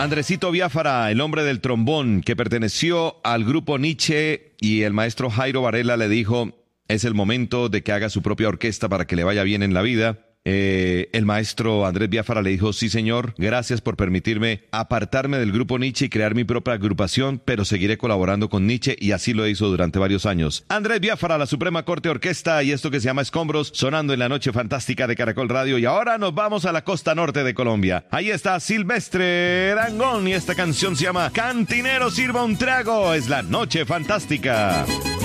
Andresito Biafara, el hombre del trombón, que perteneció al grupo Nietzsche, y el maestro Jairo Varela le dijo, es el momento de que haga su propia orquesta para que le vaya bien en la vida. El maestro Andrés Biafara le dijo, sí señor, gracias por permitirme apartarme del grupo Nietzsche y crear mi propia agrupación, pero seguiré colaborando con Nietzsche, y así lo hizo durante varios años. Andrés Biafara, la Suprema Corte Orquesta, y esto que se llama Escombros, sonando en la noche fantástica de Caracol Radio. Y ahora nos vamos a la costa norte de Colombia. Ahí está Silvestre Dangond y esta canción se llama Cantinero sirva un trago. Es la noche fantástica.